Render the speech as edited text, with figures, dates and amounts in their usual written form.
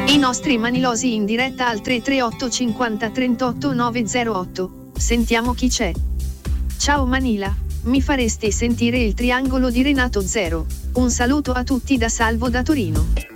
I nostri manilosi in diretta al 338 50 38 908. Sentiamo chi c'è. Ciao Manila, mi faresti sentire il triangolo di Renato Zero? Un saluto a tutti da Salvo da Torino.